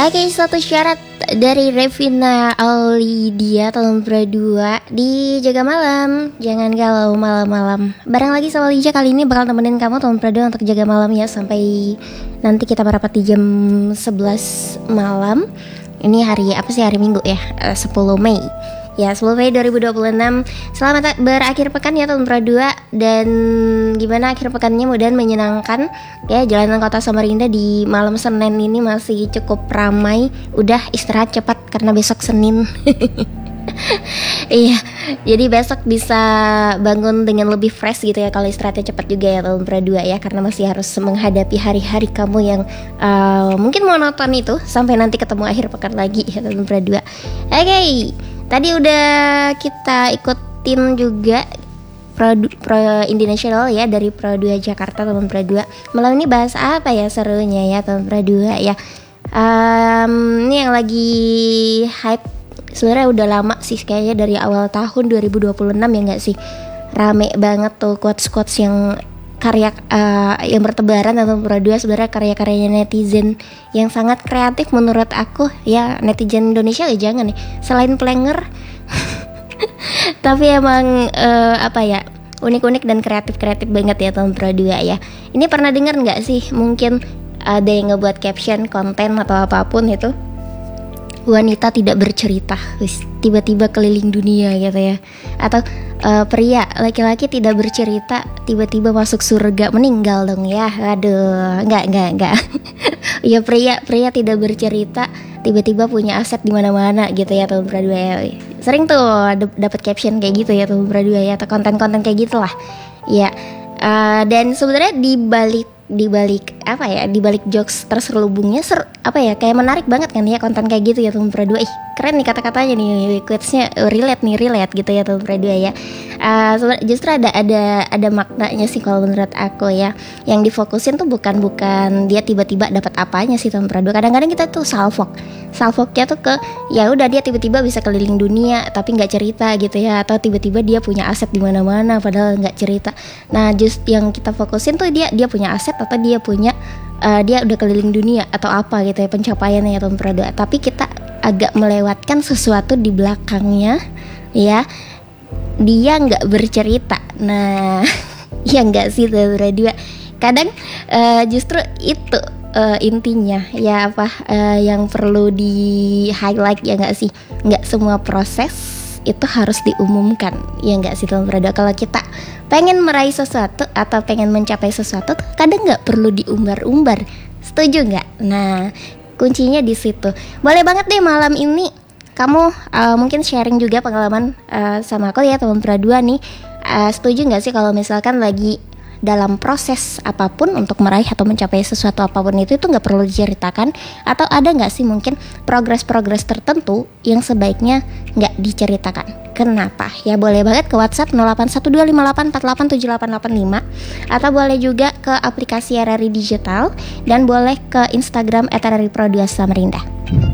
Oke, satu syarat dari Revina Aulidia tahun berdua di Jaga Malam. Jangan galau malam-malam. Bareng lagi sama Lija, kali ini bakal temenin kamu tahun berdua untuk jaga malam ya, sampai nanti kita merapat di jam 11 malam. Ini hari apa sih, hari Minggu ya, 10 Mei. Ya, 10 Mei 2026. Selamat berakhir pekan ya tahun berdua. Dan gimana akhir pekannya, mudah-mudahan menyenangkan ya. Jalanan kota Samarinda di malam Senin ini masih cukup ramai. Udah istirahat cepat karena besok Senin. Iya, jadi besok bisa bangun dengan lebih fresh gitu ya kalau istirahatnya cepat juga ya tahun berdua ya. Karena masih harus menghadapi hari-hari kamu yang mungkin monoton itu sampai nanti ketemu akhir pekan lagi ya tahun berdua. Oke. Tadi udah kita ikutin juga Pro Indie National ya dari Pro 2 Jakarta tahun Pro 2. Malam ini bahas apa ya serunya ya tahun Pro 2 ya. Ini yang lagi hype sebenarnya udah lama sih, kayaknya dari awal tahun 2026 ya nggak sih. Rame banget tuh quotes-quotes yang karya yang bertebaran atau Pro 2, sebenarnya karya-karyanya netizen yang sangat kreatif menurut aku ya. Netizen Indonesia ya jangan nih, selain planger tapi emang apa ya, unik-unik dan kreatif banget ya tahun Pro 2 ya. Ini pernah dengar nggak sih, mungkin ada yang ngebuat caption konten atau apapun itu, wanita tidak bercerita, tiba-tiba keliling dunia gitu ya. Atau pria, laki-laki tidak bercerita, tiba-tiba masuk surga, meninggal dong ya. Aduh, enggak. Ya pria tidak bercerita, tiba-tiba punya aset di mana-mana gitu ya tahun berdua ya. Sering tuh dapat caption kayak gitu ya tahun berdua ya, atau konten-konten kayak gitulah. Ya. Dan sebenarnya di balik apa ya, di balik jokes terselubungnya kayak menarik banget kan ya konten kayak gitu ya tahun berdua. Keren nih kata-katanya nih, quotesnya relate gitu ya tahun berdua ya. Justru ada maknanya sih kalau menurut aku ya. Yang difokusin tuh bukan dia tiba-tiba dapat apanya sih tahun berdua. Kadang-kadang kita tuh salfoknya tuh ke ya udah dia tiba-tiba bisa keliling dunia tapi nggak cerita gitu ya, atau tiba-tiba dia punya aset di mana-mana padahal nggak cerita. Nah just yang kita fokusin tuh dia punya aset, atau dia punya dia udah keliling dunia atau apa gitu ya, pencapaiannya ya tahun berdua. Tapi kita agak melewatkan sesuatu di belakangnya ya, dia nggak bercerita. Nah ya nggak sih tahun berdua, kadang justru itu intinya ya, yang perlu di highlight ya nggak sih. Nggak semua proses itu harus diumumkan ya nggak sih tahun berdua. Kalau kita pengen meraih sesuatu atau pengen mencapai sesuatu, kadang nggak perlu diumbar-umbar. Setuju nggak? Nah kuncinya di situ. Boleh banget deh malam ini kamu mungkin sharing juga pengalaman sama aku ya tahun berdua nih. Setuju nggak sih kalau misalkan lagi dalam proses apapun untuk meraih atau mencapai sesuatu apapun itu nggak perlu diceritakan? Atau ada nggak sih mungkin progres tertentu yang sebaiknya nggak diceritakan? Kenapa? Ya boleh banget ke WhatsApp 081258487885, atau boleh juga ke aplikasi RRI Digital, dan boleh ke Instagram @RRI Pro 2 Samarinda.